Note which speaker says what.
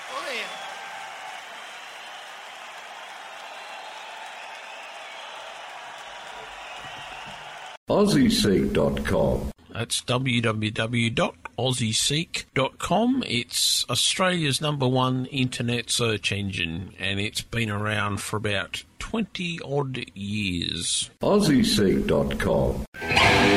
Speaker 1: Oh, yeah.
Speaker 2: AussieSeek.com.
Speaker 3: That's www.aussieseek.com. It's Australia's #1 internet search engine, and it's been around for about 20-odd years.
Speaker 2: AussieSeek.com.